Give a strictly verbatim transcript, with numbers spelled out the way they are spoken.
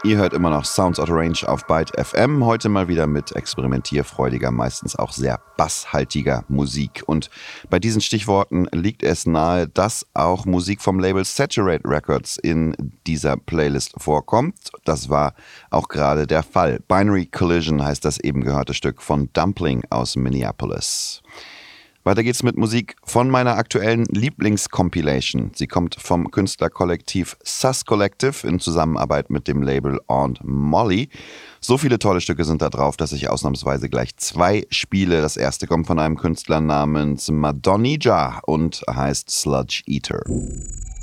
Ihr hört immer noch Sounds Out of Range auf Byte F M. Heute mal wieder mit experimentierfreudiger, meistens auch sehr basshaltiger Musik. Und bei diesen Stichworten liegt es nahe, dass auch Musik vom Label Saturate Records in dieser Playlist vorkommt. Das war auch gerade der Fall. Binary Collision heißt das eben gehörte Stück von Dumpling aus Minneapolis. Weiter geht's mit Musik von meiner aktuellen Lieblingscompilation. Sie kommt vom Künstlerkollektiv Sus Collective in Zusammenarbeit mit dem Label Aunt Molly. So viele tolle Stücke sind da drauf, dass ich ausnahmsweise gleich zwei spiele. Das erste kommt von einem Künstler namens Madonnija und heißt Sludge Eater.